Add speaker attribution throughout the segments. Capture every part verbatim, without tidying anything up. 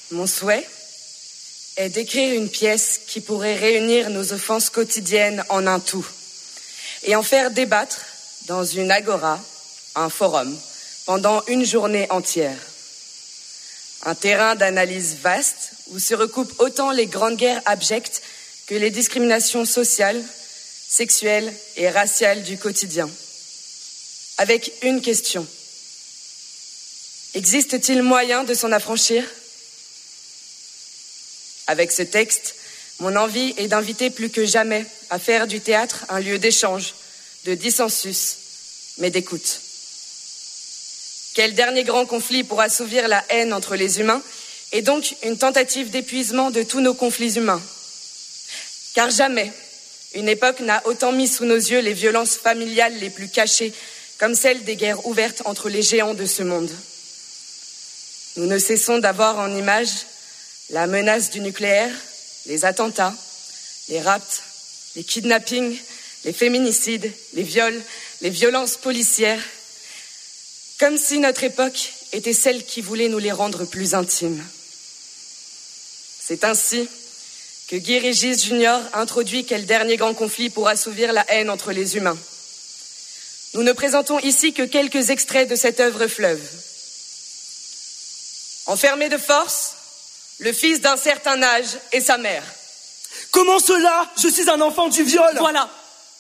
Speaker 1: Mon souhait est d'écrire une pièce qui pourrait réunir nos offenses quotidiennes en un tout et en faire débattre dans une agora, un forum, pendant une journée entière. Un terrain d'analyse vaste où se recoupent autant les grandes guerres abjectes que les discriminations sociales, sexuelles et raciales du quotidien. Avec une question. Existe-t-il moyen de s'en affranchir ? Avec ce texte, mon envie est d'inviter plus que jamais à faire du théâtre un lieu d'échange, de dissensus, mais d'écoute. Quel dernier grand conflit pour assouvir la haine entre les humains est donc une tentative d'épuisement de tous nos conflits humains. Car jamais une époque n'a autant mis sous nos yeux les violences familiales les plus cachées, comme celles des guerres ouvertes entre les géants de ce monde. Nous ne cessons d'avoir en image la menace du nucléaire, les attentats, les rapts, les kidnappings, les féminicides, les viols, les violences policières, comme si notre époque était celle qui voulait nous les rendre plus intimes. C'est ainsi que Guy Régis Junior introduit quel dernier grand conflit pour assouvir la haine entre les humains. Nous ne présentons ici que quelques extraits de cette œuvre fleuve. Enfermé de force, le fils d'un certain âge et sa mère.
Speaker 2: Comment cela ? Je suis un enfant du viol.
Speaker 3: Voilà.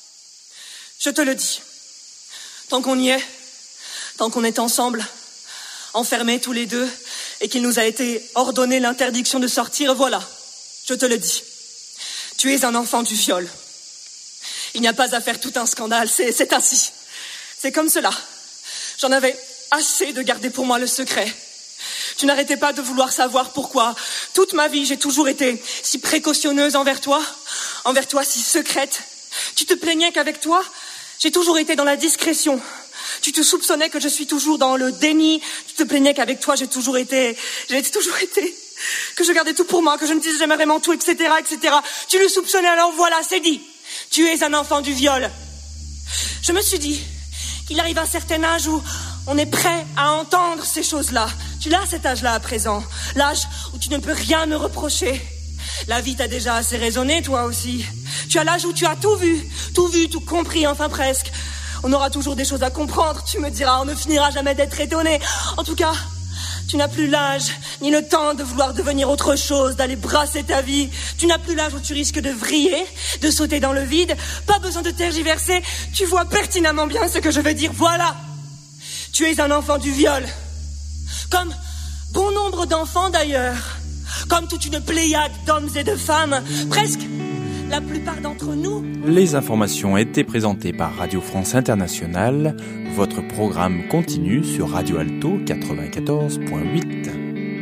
Speaker 3: Je te le dis. Tant qu'on y est, tant qu'on est ensemble, enfermés tous les deux, et qu'il nous a été ordonné l'interdiction de sortir, voilà. Je te le dis. Tu es un enfant du viol. Il n'y a pas à faire tout un scandale, c'est, c'est ainsi. C'est comme cela. J'en avais assez de garder pour moi le secret. Tu n'arrêtais pas de vouloir savoir pourquoi. Toute ma vie, j'ai toujours été si précautionneuse envers toi, envers toi si secrète. Tu te plaignais qu'avec toi, j'ai toujours été dans la discrétion. Tu te soupçonnais que je suis toujours dans le déni. Tu te plaignais qu'avec toi, j'ai toujours été, j'ai toujours été, que je gardais tout pour moi, que je ne disais jamais vraiment tout, et cetera, et cetera. Tu le soupçonnais, alors voilà, c'est dit. Tu es un enfant du viol. Je me suis dit qu'il arrive un certain âge où on est prêt à entendre ces choses-là. Tu l'as cet âge-là à présent, l'âge où tu ne peux rien me reprocher. La vie t'a déjà assez raisonné, toi aussi. Tu as l'âge où tu as tout vu, tout vu, tout compris, enfin presque. On aura toujours des choses à comprendre, tu me diras, on ne finira jamais d'être étonné. En tout cas, tu n'as plus l'âge, ni le temps de vouloir devenir autre chose, d'aller brasser ta vie. Tu n'as plus l'âge où tu risques de vriller, de sauter dans le vide. Pas besoin de tergiverser, tu vois pertinemment bien ce que je veux dire. Voilà, tu es un enfant du viol. Comme bon nombre d'enfants d'ailleurs. Comme toute une pléiade d'hommes et de femmes. Presque la plupart d'entre nous.
Speaker 4: Les informations étaient présentées par Radio France Internationale. Votre programme continue sur Radio Alto quatre-vingt-quatorze point huit.